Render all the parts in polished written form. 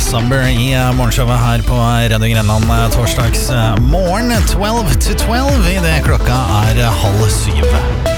Summer i morgenshowet her på Radio Grenland torsdags morgen 12 til 12 i det klokka 6:30.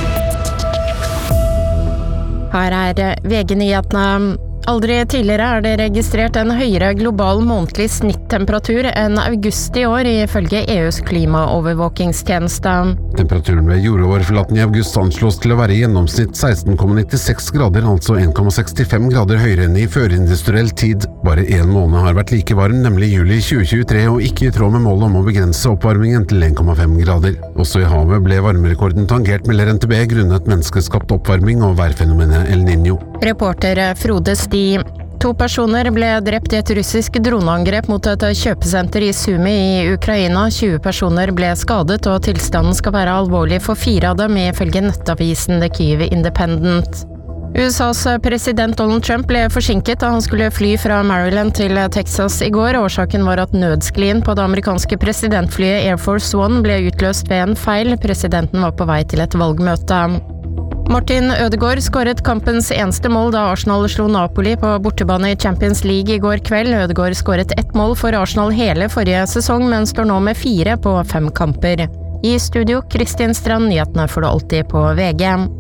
Her VG-nyhetene. Aldri tidligere det registrert en høyere global månedlig snittemperatur enn august i år, ifølge EUs klimaovervåkingstjeneste. Temperaturen ved jordoverflaten i august anslås til å være i gjennomsnitt 16,96 grader, altså 1,65 grader høyere enn i førindustriell tid. Bare en måned har vært like varm, nemlig juli 2023, og ikke i tråd med målet om å begrense oppvarmingen til 1,5 grader. Også i havet ble varmerekorden tangert, melder NTB, grunnet menneskeskapt oppvarming og værfenomenet El Niño. Reporter Frode Sti. 2 personer ble drept i et russisk droneangrep mot et kjøpesenter i Sumy i Ukraina. 20 personer ble skadet, og tilstanden skal være alvorlig for 4 av dem, ifølge nettavisen The Kyiv Independent. USAs president Donald Trump ble forsinket da han skulle fly fra Maryland til Texas i går. Årsaken var at nødsklien på det amerikanske presidentflyet Air Force One ble utløst ved en feil. Presidenten var på vei til et valgmøte. Martin Ødegaard skåret kampens eneste mål da Arsenal slo Napoli på bortebane i Champions League i går kveld. Ødegaard skåret 1 mål for Arsenal hele forrige sesong, men står nå med 4 på 5 kamper. I studio, Kristin Strand, nyhetene får du alltid på VG.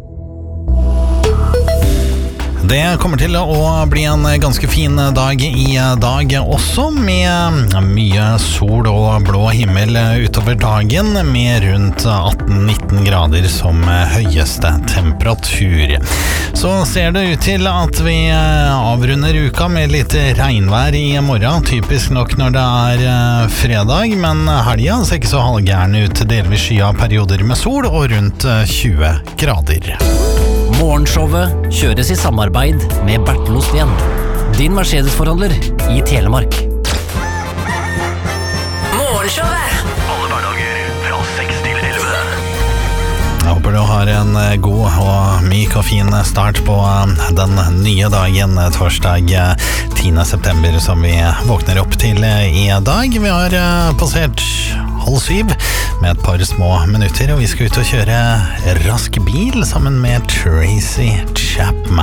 Det kommer til å bli en ganske fin dag i dag også, med mye sol og blå himmel utover dagen, med rundt 18-19 grader som høyeste temperatur. Så ser det ut til at vi avrunder uka med litt regnvær i morgen, typisk nok når det er fredag, men helgen ser ikke så halvgæren ut, delvis skya perioder med sol og rundt 20 grader. Morgenshowet kjøres i samarbeid med Bertel Osten, din Mercedes-forhandler i Telemark. Morgenshowet! Alle hverdager fra 6 til 11. Jeg håper du har en god og myk og fin start på den nye dagen, torsdag 10. september, som vi våkner opp til i dag. Vi har passert 6:30 med et par små minutter, og vi skal ut og kjøre rask bil sammen med Tracy Chapman.